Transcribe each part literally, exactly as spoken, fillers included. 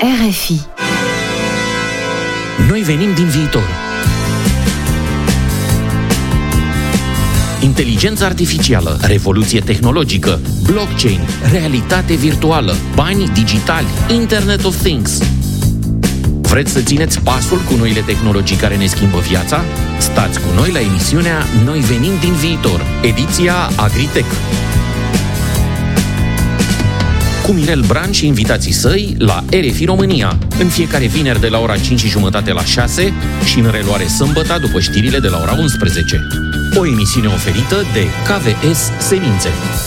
R F I. Noi venim din viitor. Inteligență artificială, revoluție tehnologică, blockchain, realitate virtuală, bani digitali, Internet of Things. Vreți să țineți pasul cu noile tehnologii care ne schimbă viața? Stați cu noi la emisiunea Noi venim din viitor, ediția Agritech. Cu Mirel Bran și invitații săi la R F I România, în fiecare vineri de la ora cinci și jumătate la șase și în reluare sâmbătă după știrile de la ora unsprezece. O emisiune oferită de K V S Semințe.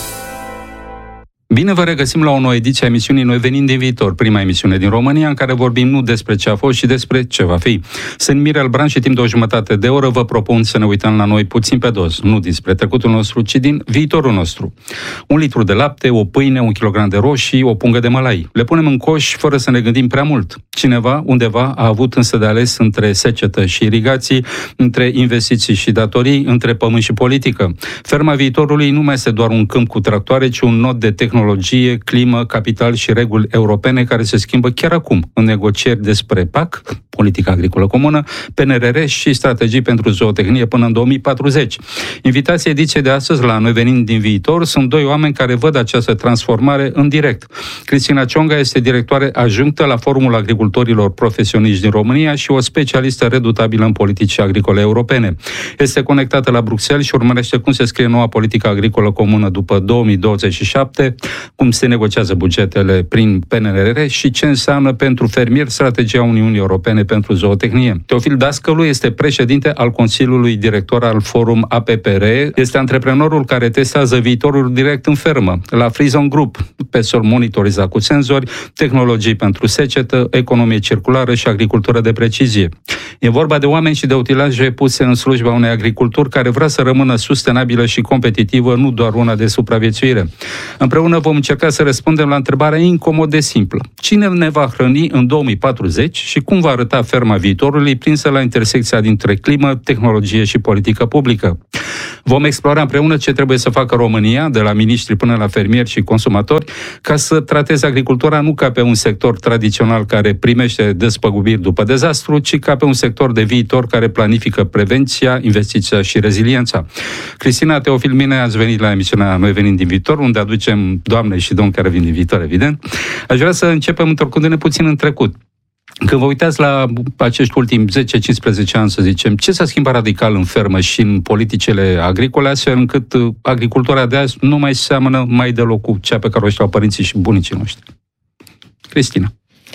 Bine vă regăsim la o nouă ediție a emisiunii Noi venim din viitor, prima emisiune din România în care vorbim nu despre ce a fost, ci despre ce va fi. Sunt Mirel Bran și timp de o jumătate de oră vă propun să ne uităm la noi puțin pe dos, nu dinspre trecutul nostru, ci din viitorul nostru. Un litru de lapte, o pâine, un kilogram de roșii, o pungă de mălai. Le punem în coș fără să ne gândim prea mult. Cineva, undeva, a avut însă de ales între secetă și irigații, între investiții și datorii, între pământ și politică. Ferma viitorului nu mai este doar un câmp cu tractoare, ci un nod de tehnologie, tehnologie, climă, capital și reguli europene care se schimbă chiar acum în negocieri despre P A C, Politica Agricolă Comună, P N R R și strategii pentru zootehnie până în două mii patruzeci. Invitații ediției de astăzi la Noi venim din viitor sunt doi oameni care văd această transformare în direct. Cristina Cionga este directoare adjunctă la Forumul Agricultorilor Profesioniști din România și o specialistă redutabilă în politici agricole europene. Este conectată la Bruxelles și urmărește cum se scrie noua politică agricolă comună după două mii douăzeci și șapte, cum se negociază bugetele prin P N R R și ce înseamnă pentru fermieri strategia Uniunii Europene pentru zootehnie. Teofil Dascălu este președinte al Consiliului Director al Forum A P P R, este antreprenorul care testează viitorul direct în fermă, la Freezone Group, pe sol monitorizat cu senzori, tehnologii pentru secetă, economie circulară și agricultură de precizie. E vorba de oameni și de utilaje puse în slujba unei agriculturi care vrea să rămână sustenabilă și competitivă, nu doar una de supraviețuire. Împreună vom încerca să răspundem la întrebarea incomod de simplă. Cine ne va hrăni în două mii patruzeci și cum va arăta ferma viitorului prinsă la intersecția dintre climă, tehnologie și politică publică? Vom explora împreună ce trebuie să facă România, de la miniștri până la fermieri și consumatori, ca să trateze agricultura nu ca pe un sector tradițional care primește despăgubiri după dezastru, ci ca pe un sector de viitor care planifică prevenția, investiția și reziliența. Cristina, Teofil, bine ați venit la emisiunea Noi venim din viitor, unde aducem doamne și domni care vin din viitor, evident. Aș vrea să începem întorcându-ne puțin în trecut. Când vă uitați la acești ultimi zece cincisprezece ani, să zicem, ce s-a schimbat radical în fermă și în politicile agricole, astfel încât agricultura de azi nu mai seamănă mai deloc cu cea pe care o știau părinții și bunicii noștri? Cristina.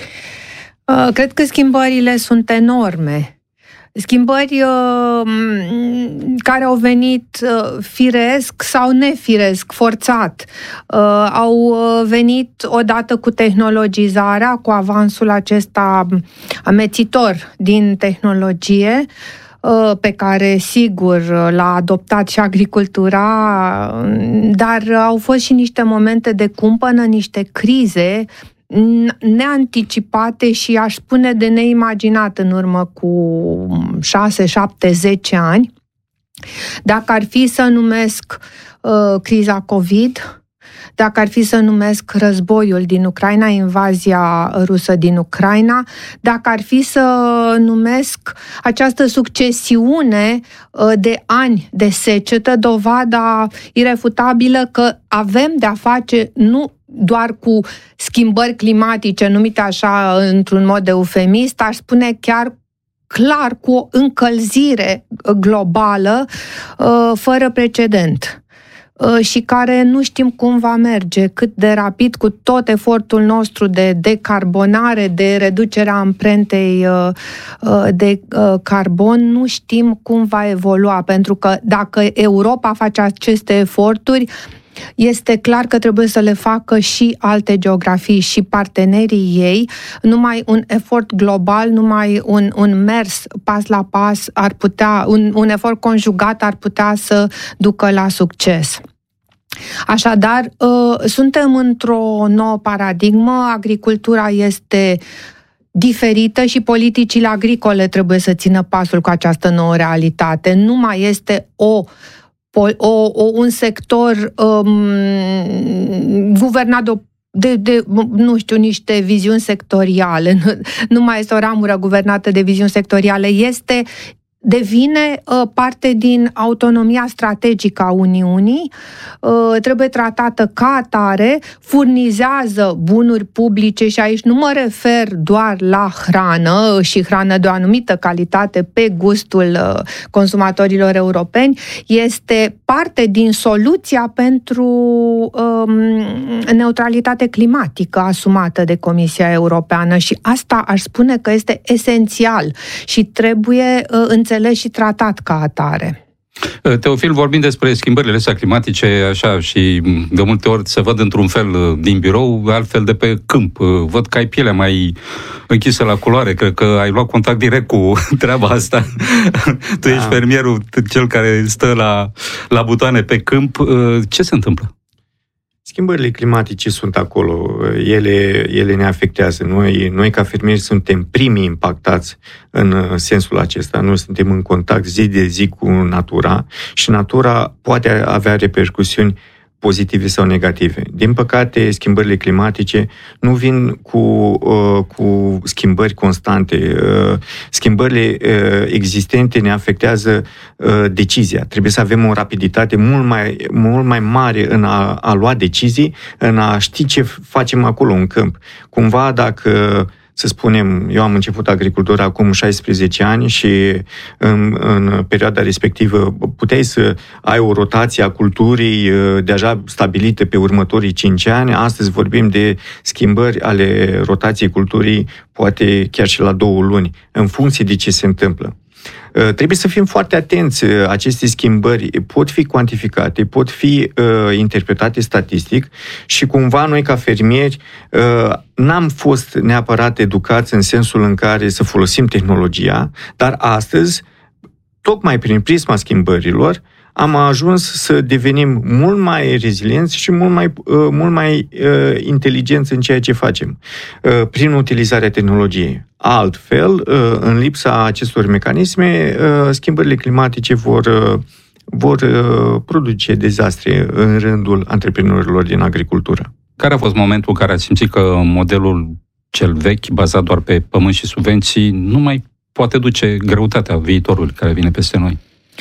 Cred că schimbările sunt enorme. Schimbări uh, care au venit uh, firesc sau nefiresc, forțat. Uh, au venit odată cu tehnologizarea, cu avansul acesta amețitor din tehnologie, uh, pe care, sigur, l-a adoptat și agricultura, dar au fost și niște momente de cumpănă, niște crize neanticipate și aș spune de neimaginat în urmă cu șase, șapte, zece ani. Dacă ar fi să numesc uh, criza COVID, dacă ar fi să numesc războiul din Ucraina, invazia rusă din Ucraina, dacă ar fi să numesc această succesiune uh, de ani de secetă, dovada irefutabilă că avem de-a face nu doar cu schimbări climatice, numite așa într-un mod eufemist, aș spune chiar clar cu o încălzire globală fără precedent și care nu știm cum va merge, cât de rapid, cu tot efortul nostru de decarbonare, de reducerea amprentei de carbon, nu știm cum va evolua, pentru că dacă Europa face aceste eforturi, este clar că trebuie să le facă și alte geografii și partenerii ei. Numai un efort global, numai un, un mers pas la pas ar putea, un, un efort conjugat ar putea să ducă la succes. Așadar, suntem într-o nouă paradigmă, agricultura este diferită și politicile agricole trebuie să țină pasul cu această nouă realitate. Nu mai este o O, o, un sector um, guvernat de o de, de, nu știu, niște viziuni sectoriale, nu, nu mai este o ramură guvernată de viziuni sectoriale, este devine uh, parte din autonomia strategică a Uniunii, uh, trebuie tratată ca atare, furnizează bunuri publice și aici nu mă refer doar la hrană și hrană de o anumită calitate pe gustul uh, consumatorilor europeni, este parte din soluția pentru um, neutralitate climatică asumată de Comisia Europeană și asta aș spune că este esențial și trebuie uh, înțeles și tratat ca atare. Teofil, vorbim despre schimbările astea climatice, așa, și de multe ori se văd într-un fel din birou, altfel de pe câmp. Văd că ai pielea mai închisă la culoare, cred că ai luat contact direct cu treaba asta. Tu ești da. fermierul, cel care stă la, la butoane pe câmp. Ce se întâmplă? Schimbările climatice sunt acolo, ele, ele ne afectează. Noi, noi, ca fermieri, suntem primii impactați în sensul acesta. Noi suntem în contact zi de zi cu natura și natura poate avea repercusiuni pozitive sau negative. Din păcate, schimbările climatice nu vin cu, uh, cu schimbări constante. Uh, schimbările uh, existente ne afectează uh, decizia. Trebuie să avem o rapiditate mult mai, mult mai mare în a, a lua decizii, în a ști ce facem acolo în câmp. Cumva, dacă să spunem, eu am început agricultura acum șaisprezece ani și în, în perioada respectivă puteai să ai o rotație a culturii deja stabilită pe următorii cinci ani. Astăzi vorbim de schimbări ale rotației culturii, poate chiar și la două luni, în funcție de ce se întâmplă. Trebuie să fim foarte atenți. Aceste schimbări pot fi cuantificate, pot fi uh, interpretate statistic și cumva noi ca fermieri uh, n-am fost neapărat educați în sensul în care să folosim tehnologia, dar astăzi, tocmai prin prisma schimbărilor, am ajuns să devenim mult mai rezilienți și mult mai, uh, mult mai uh, inteligenți în ceea ce facem, uh, prin utilizarea tehnologiei. Altfel, uh, în lipsa acestor mecanisme, uh, schimbările climatice vor, uh, vor uh, produce dezastre în rândul antreprenorilor din agricultură. Care a fost momentul în care ați simțit că modelul cel vechi, bazat doar pe pământ și subvenții, nu mai poate duce greutatea viitorului care vine peste noi?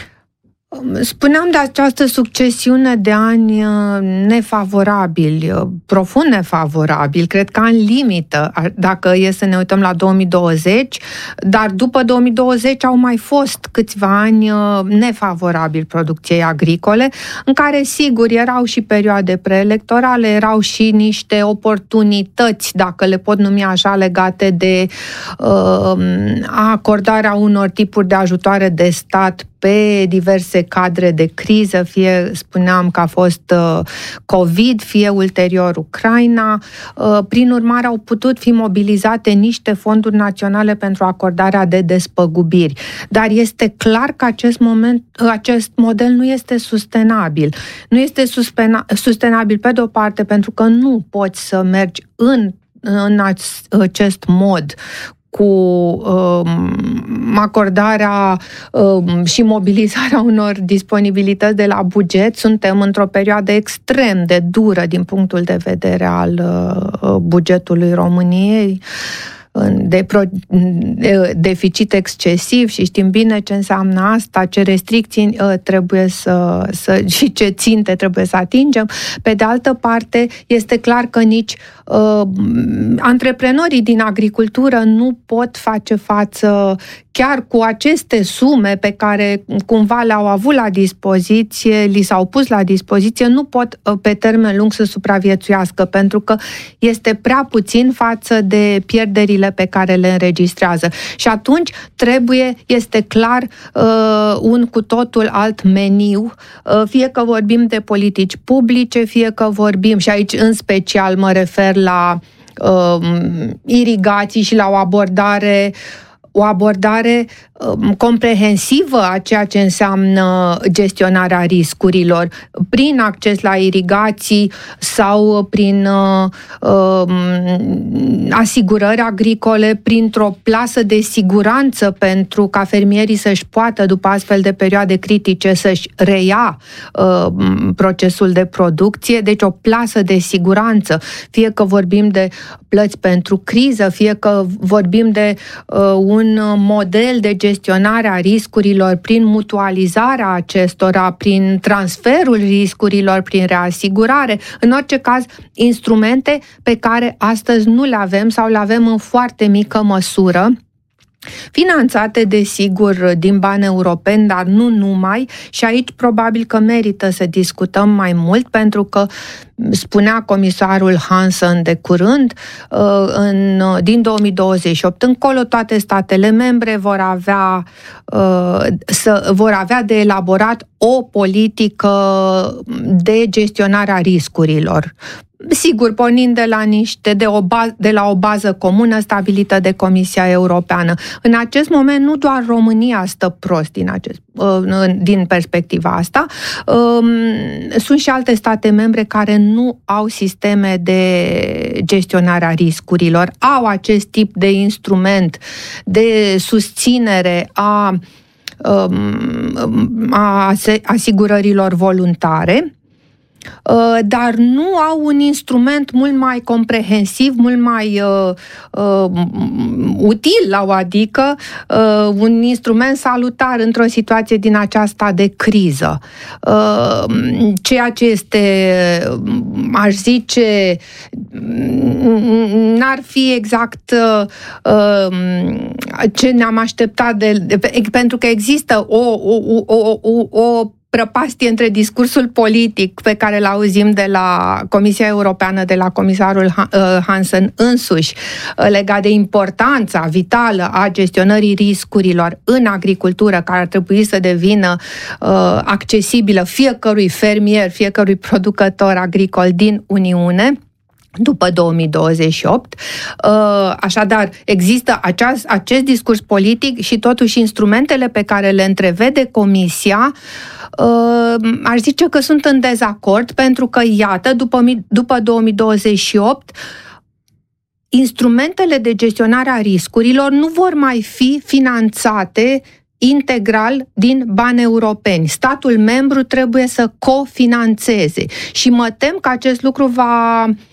Spuneam de această succesiune de ani nefavorabili, profund nefavorabili, cred că în limită, dacă e să ne uităm la două mii douăzeci, dar după două mii douăzeci au mai fost câțiva ani nefavorabili producției agricole, în care, sigur, erau și perioade preelectorale, erau și niște oportunități, dacă le pot numi așa, legate de uh, acordarea unor tipuri de ajutoare de stat pe diverse cadre de criză, fie spuneam că a fost uh, COVID, fie ulterior Ucraina. Uh, prin urmare, au putut fi mobilizate niște fonduri naționale pentru acordarea de despăgubiri. Dar este clar că acest, moment, acest model nu este sustenabil. Nu este suspena, sustenabil pe de o parte pentru că nu poți să mergi în, în acest mod cu um, acordarea um, și mobilizarea unor disponibilități de la buget. Suntem într-o perioadă extrem de dură din punctul de vedere al uh, bugetului României, de, pro, de deficit excesiv și știm bine ce înseamnă asta, ce restricții uh, trebuie să, să și ce ținte trebuie să atingem. Pe de altă parte, este clar că nici uh, antreprenorii din agricultură nu pot face față chiar cu aceste sume pe care cumva le-au avut la dispoziție, li s-au pus la dispoziție, nu pot uh, pe termen lung să supraviețuiască, pentru că este prea puțin față de pierderile pe care le înregistrează. Și atunci trebuie, este clar, un cu totul alt meniu, fie că vorbim de politici publice, fie că vorbim, și aici în special mă refer la irigații și la o abordare o abordare um, comprehensivă a ceea ce înseamnă gestionarea riscurilor, prin acces la irigații sau prin uh, uh, asigurări agricole, printr-o plasă de siguranță pentru ca fermierii să-și poată, după astfel de perioade critice, să-și reia uh, procesul de producție, deci o plasă de siguranță, fie că vorbim de plăți pentru criză, fie că vorbim de uh, un model de gestionare a riscurilor prin mutualizarea acestora, prin transferul riscurilor, prin reasigurare. În orice caz, instrumente pe care astăzi nu le avem sau le avem în foarte mică măsură, finanțate, desigur, din bani europeni, dar nu numai, și aici probabil că merită să discutăm mai mult, pentru că spunea comisarul Hansen de curând, în, din două mii douăzeci și opt încolo toate statele membre vor avea, să, vor avea de elaborat o politică de gestionare a riscurilor. Sigur, pornind de la niște de, o baz, de la o bază comună stabilită de Comisia Europeană. În acest moment nu doar România stă prost din, acest, din perspectiva asta, sunt și alte state membre care nu au sisteme de gestionare a riscurilor, au acest tip de instrument de susținere a, a asigurărilor voluntare, dar nu au un instrument mult mai comprehensiv, mult mai uh, uh, util la o adică, uh, un instrument salutar într-o situație din aceasta de criză. Uh, ceea ce este, aș zice, n-ar fi exact uh, ce ne-am așteptat de, de, pentru că există o, o, o, o, o prăpastie între discursul politic pe care îl auzim de la Comisia Europeană, de la comisarul Hansen însuși, legat de importanța vitală a gestionării riscurilor în agricultură, care ar trebui să devină uh, accesibilă fiecărui fermier, fiecărui producător agricol din Uniune, după două mii douăzeci și opt. Așadar, există aceast, acest discurs politic și totuși instrumentele pe care le întrevede Comisia, aș zice că sunt în dezacord, pentru că, iată, după, după două mii douăzeci și opt, instrumentele de gestionare a riscurilor nu vor mai fi finanțate integral din bani europeni. Statul membru trebuie să cofinanțeze și mă tem că acest lucru va